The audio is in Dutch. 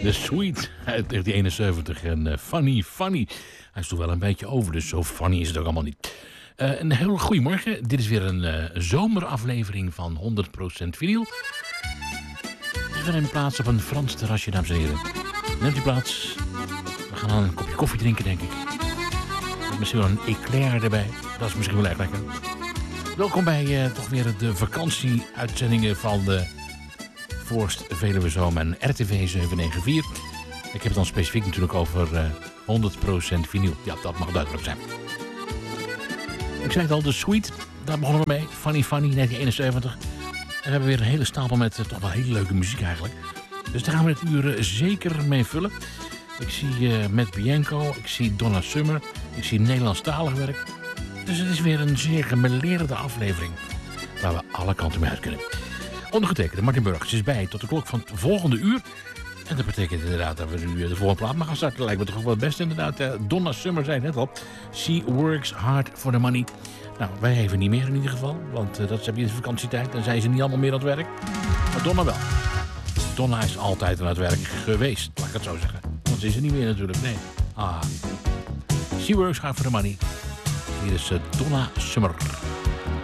The Sweet uit 1971 en Funny Funny. Hij is toch wel een beetje over, dus zo funny is het ook allemaal niet. Een heel goedemorgen. Dit is weer een zomeraflevering van 100% vinyl. We zijn in plaats op een Frans terrasje, dames en heren. Neemt u plaats. We gaan aan een kopje koffie drinken, denk ik. Met misschien wel een eclair erbij. Dat is misschien wel erg lekker. Welkom bij toch weer de vakantie-uitzendingen van de Voorst Veluwe Zomer en RTV 794. Ik heb het dan specifiek natuurlijk over 100% vinyl. Ja, dat mag duidelijk zijn. Ik zei het al, de Sweet, daar begonnen we mee. Funny Funny, 1971. En we hebben weer een hele stapel met toch wel hele leuke muziek eigenlijk. Dus daar gaan we het uur zeker mee vullen. Ik zie Matt Bianco, ik zie Donna Summer, ik zie Nederlandstalig werk. Dus het is weer een zeer gemêleerde aflevering waar we alle kanten mee uit kunnen. Ondergetekende Martin Burgers is bij tot de klok van het volgende uur. En dat betekent inderdaad dat we nu de volgende plaat gaan starten. Lijkt me toch ook wel het beste inderdaad. Donna Summer zei net al. She works hard for the money. Nou, wij even niet meer in ieder geval. Want dat is in de vakantietijd. Dan zijn ze niet allemaal meer aan het werk. Maar Donna wel. Donna is altijd aan het werk geweest. Laat ik het zo zeggen. Want ze is er niet meer natuurlijk. Nee. She works hard for the money. Hier is Donna Summer.